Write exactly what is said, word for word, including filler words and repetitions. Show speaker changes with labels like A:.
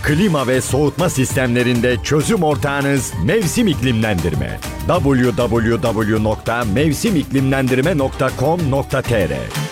A: Klima ve soğutma sistemlerinde çözüm ortağınız Mevsim İklimlendirme. double-u double-u double-u nokta mevsim iklimlendirme nokta com nokta tr